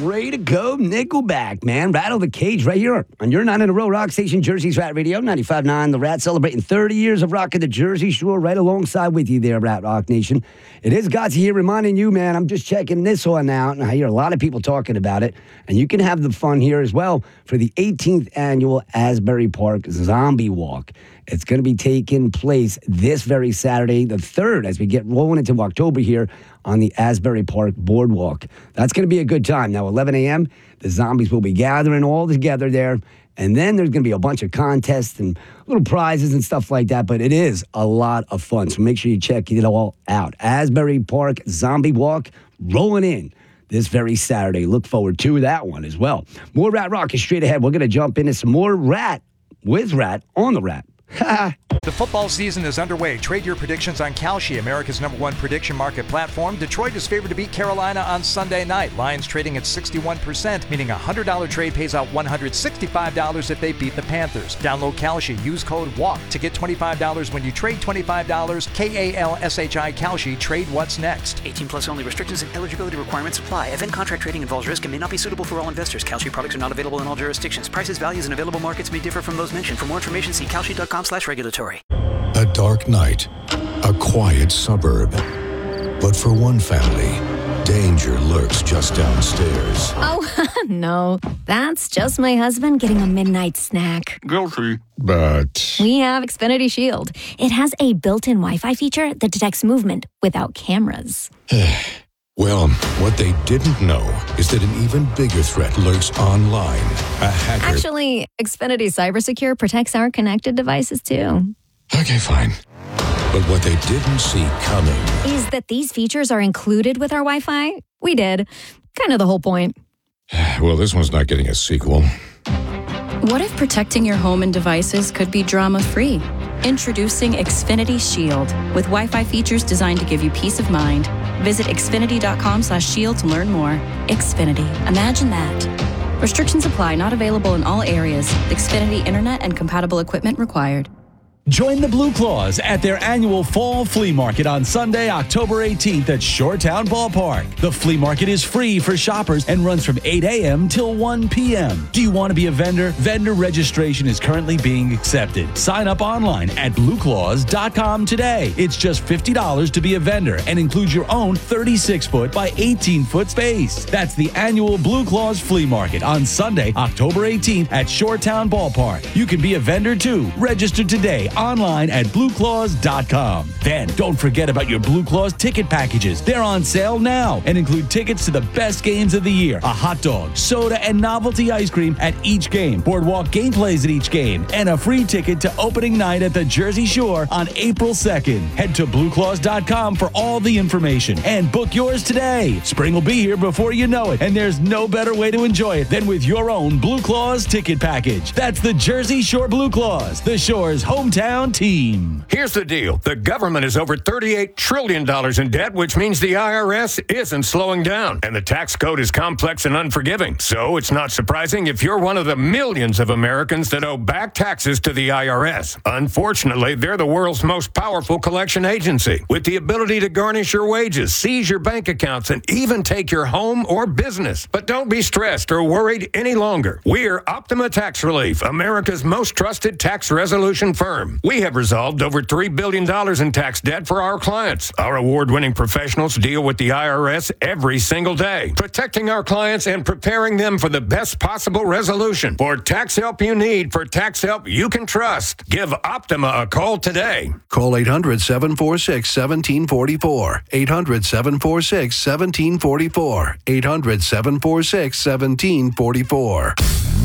Ready to go, Nickelback, man. Rattle the cage right here on your 9 in a row rock station, Jersey's Rat Radio, 95.9 The Rat, celebrating 30 years of rocking the Jersey Shore right alongside with you there, Rat Rock Nation. It is Godsey here reminding you, man, I'm just checking this one out, and I hear a lot of people talking about it, and you can have the fun here as well for the 18th annual Asbury Park Zombie Walk. It's going to be taking place this very Saturday, the 3rd, as we get rolling into October here on the Asbury Park Boardwalk. That's going to be a good time. Now, 11 a.m., the zombies will be gathering all together there, and then there's going to be a bunch of contests and little prizes and stuff like that, but it is a lot of fun, so make sure you check it all out. Asbury Park Zombie Walk rolling in this very Saturday. Look forward to that one as well. More Rat Rock is straight ahead. We're going to jump into some more Rat with Rat on the Rat. The football season is underway. Trade your predictions on Kalshi, America's #1 prediction market platform. Detroit is favored to beat Carolina on Sunday night. Lions trading at 61%, meaning a $100 trade pays out $165 if they beat the Panthers. Download Kalshi. Use code WALK to get $25 when you trade $25. KALSHI Kalshi. Trade what's next. 18 plus only. Restrictions and eligibility requirements apply. Event contract trading involves risk and may not be suitable for all investors. Kalshi products are not available in all jurisdictions. Prices, values, and available markets may differ from those mentioned. For more information, see kalshi.com/regulatory. A dark night, a quiet suburb. But for one family, danger lurks just downstairs. Oh, no. That's just my husband getting a midnight snack. Guilty. But We have Xfinity Shield. It has a built-in Wi-Fi feature that detects movement without cameras. well, what they didn't know is that an even bigger threat lurks online. A hacker. Actually, Xfinity CyberSecure protects our connected devices, too. Okay, fine. But what they didn't see coming Is that these features are included with our Wi-Fi? We did. Kind of the whole point. Well, this one's not getting a sequel. What if protecting your home and devices could be drama-free? Introducing Xfinity Shield with Wi-Fi features designed to give you peace of mind. Visit xfinity.com/shield to learn more. Xfinity. Imagine that. Restrictions apply. Not available in all areas. Xfinity Internet and compatible equipment required. Join the Blue Claws at their annual Fall Flea Market on Sunday, October 18th at Shoretown Ballpark. The flea market is free for shoppers and runs from 8 a.m. till 1 p.m. Do you want to be a vendor? Vendor registration is currently being accepted. Sign up online at blueclaws.com today. It's just $50 to be a vendor and includes your own 36-foot by 18-foot space. That's the annual Blue Claws Flea Market on Sunday, October 18th at Shoretown Ballpark. You can be a vendor too. Register today online at blueclaws.com. Then don't forget about your Blue Claws ticket packages. They're on sale now and include tickets to the best games of the year, a hot dog, soda, and novelty ice cream at each game, boardwalk gameplays at each game, and a free ticket to opening night at the Jersey Shore on April 2nd. Head to blueclaws.com for all the information and book yours today. Spring will be here before you know it, and there's no better way to enjoy it than with your own Blue Claws ticket package. That's the Jersey Shore Blue Claws, the Shore's hometown team. Here's the deal. The government is over $38 trillion in debt, which means the IRS isn't slowing down. And the tax code is complex and unforgiving. So it's not surprising if you're one of the millions of Americans that owe back taxes to the IRS. Unfortunately, they're the world's most powerful collection agency, with the ability to garnish your wages, seize your bank accounts, and even take your home or business. But don't be stressed or worried any longer. We're Optima Tax Relief, America's most trusted tax resolution firm. We have resolved over $3 billion in tax debt for our clients. Our award-winning professionals deal with the IRS every single day, protecting our clients and preparing them for the best possible resolution. For tax help you need, for tax help you can trust, give Optima a call today. Call 800-746-1744. 800-746-1744. 800-746-1744.